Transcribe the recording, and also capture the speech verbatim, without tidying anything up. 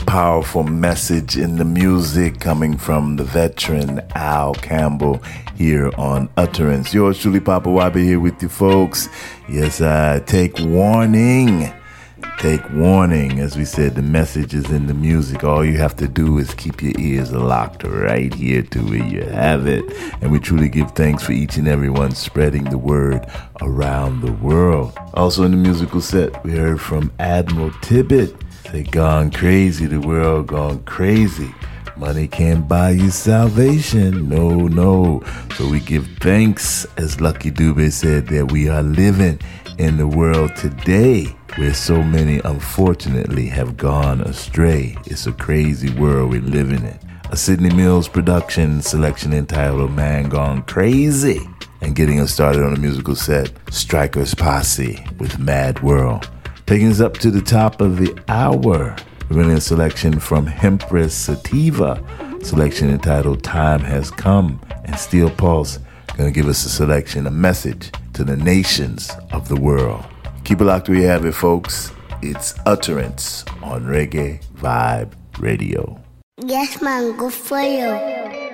powerful message in the music coming from the veteran Al Campbell here on Utterance. Yours truly, Papa Wabi, here with you folks. Yes, I take warning. Take warning. As we said, the message is in the music. All you have to do is keep your ears locked right here to where you have it. And we truly give thanks for each and every one spreading the word around the world. Also in the musical set, we heard from Admiral Tibbet. They gone crazy, the world gone crazy. Money can't buy you salvation, no, no. So we give thanks, as Lucky Dube said, that we are living in the world today where so many unfortunately have gone astray. It's a crazy world we're living in. A Sidney Mills production selection entitled Man Gone Crazy. And getting us started on the musical set, Strikers Posse with Mad World. Taking us up to the top of the hour, we're running a selection from Hempress Sativa, selection entitled Time Has Come. And Steel Pulse going to give us a selection, a message to the nations of the world. Keep it locked where you have it, folks. It's Utterance on Reggae Vibe Radio. Yes, man, good for you.